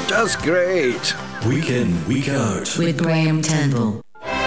Just great. Week in, week out. With Graham Turnbull.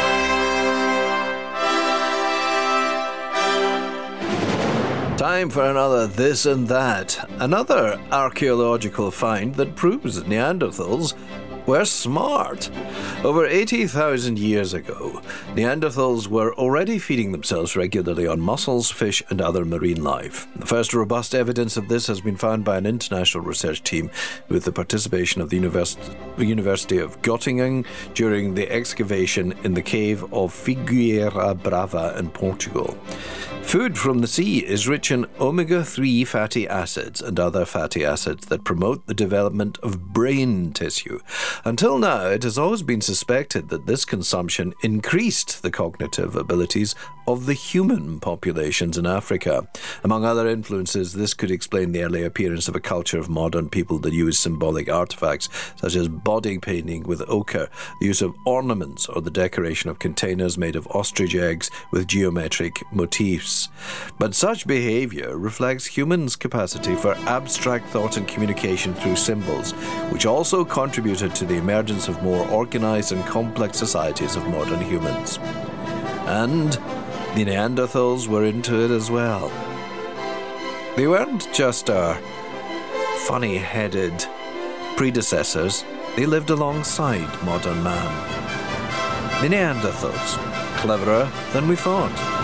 Time for another This and That. Another archaeological find that proves Neanderthals were smart. Over 80,000 years ago, Neanderthals were already feeding themselves regularly on mussels, fish, and other marine life. The first robust evidence of this has been found by an international research team with the participation of the University of Göttingen during the excavation in the cave of Figueira Brava in Portugal. Food from the sea is rich in omega-3 fatty acids and other fatty acids that promote the development of brain tissue. Until now, it has always been suspected that this consumption increased the cognitive abilities of the human populations in Africa. Among other influences, this could explain the early appearance of a culture of modern people that use symbolic artifacts, such as body painting with ochre, the use of ornaments, or the decoration of containers made of ostrich eggs with geometric motifs. But such behaviour reflects humans' capacity for abstract thought and communication through symbols, which also contributed to the emergence of more organised and complex societies of modern humans. And the Neanderthals were into it as well. They weren't just our funny-headed predecessors, they lived alongside modern man. The Neanderthals, cleverer than we thought.